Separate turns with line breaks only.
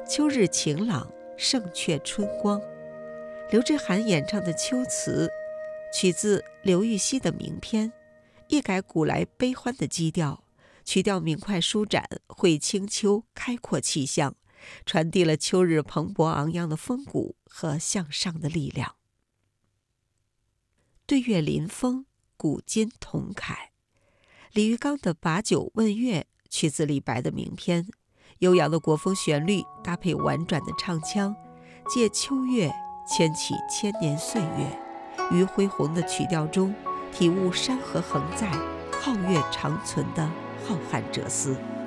秋日晴朗，胜却春光。刘志涵演唱的《秋词》，取自刘禹锡的名篇，一改古来悲欢的基调，曲调明快舒展，绘清秋开阔气象，传递了秋日蓬勃昂扬的风骨和向上的力量。对月临风，古今同凯。李玉刚的《把酒问月》取自李白的名篇，悠扬的国风旋律搭配婉转的唱腔，借秋月牵起千年岁月，于恢宏的曲调中体悟山河恒在、皓月长存的浩瀚哲思。